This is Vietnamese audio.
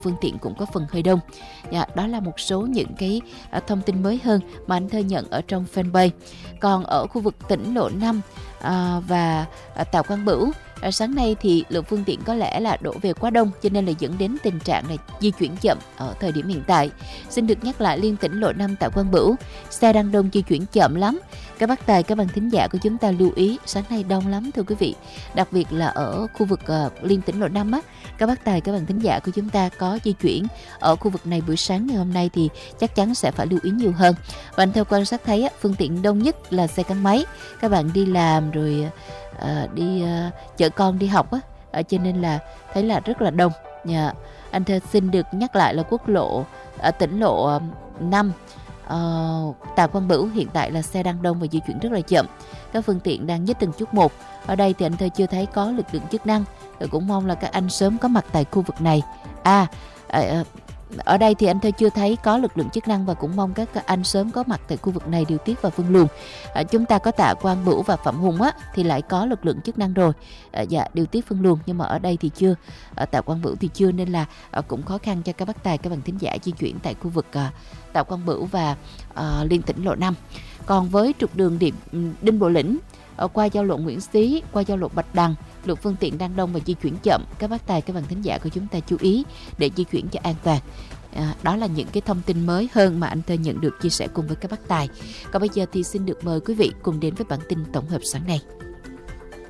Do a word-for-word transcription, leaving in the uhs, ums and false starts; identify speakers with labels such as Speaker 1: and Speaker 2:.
Speaker 1: phương tiện cũng có phần hơi đông. Dạ, đó là một số những cái à, thông tin mới hơn mà anh Thơ nhận ở trong fanpage. Còn ở khu vực tỉnh lộ năm à, và à, Tạ Quang Bửu, à, sáng nay thì lượng phương tiện có lẽ là đổ về quá đông, cho nên là dẫn đến tình trạng này di chuyển chậm ở thời điểm hiện tại. Xin được nhắc lại, liên tỉnh lộ năm Tạ Quang Bửu, xe đang đông, di chuyển chậm lắm. Các bác tài, các bạn thính giả của chúng ta lưu ý, sáng nay đông lắm thưa quý vị. Đặc biệt là ở khu vực uh, liên tỉnh lộ năm á, các bác tài, các bạn thính giả của chúng ta có di chuyển ở khu vực này buổi sáng ngày hôm nay thì chắc chắn sẽ phải lưu ý nhiều hơn. Và anh theo quan sát thấy á, phương tiện đông nhất là xe gắn máy. Các bạn đi làm rồi uh, đi uh, chở con đi học á, uh, cho nên là thấy là rất là đông. Yeah. Anh thơ xin được nhắc lại là quốc lộ uh, tỉnh lộ uh, năm Uh, Tạ Quang Bửu hiện tại là xe đang đông và di chuyển rất là chậm. Các phương tiện đang nhích từng chút một. Ở đây thì anh Thơ chưa thấy có lực lượng chức năng, tôi cũng mong là các anh sớm có mặt tại khu vực này. À, uh, ở đây thì anh Thơ chưa thấy có lực lượng chức năng và cũng mong các anh sớm có mặt tại khu vực này điều tiết và phân luồng. À, chúng ta có Tạ Quang Bửu và Phạm Hùng á thì lại có lực lượng chức năng rồi, à, dạ điều tiết phân luồng, nhưng mà ở đây thì chưa, à, Tạ Quang Bửu thì chưa, nên là à, cũng khó khăn cho các bác tài, các bạn thính giả di chuyển tại khu vực à, Tạ Quang Bửu và à, liên tỉnh lộ năm. Còn với trục đường điểm Đinh Bộ Lĩnh ở qua giao lộ Nguyễn Xí, qua giao lộ Bạch Đằng, lượng phương tiện đang đông và di chuyển chậm. Các bác tài, các bạn thính giả của chúng ta chú ý để di chuyển cho an toàn. À, đó là những cái thông tin mới hơn mà anh Thơ nhận được chia sẻ cùng với các bác tài. Còn bây giờ thì xin được mời quý vị cùng đến với bản tin tổng hợp sáng nay.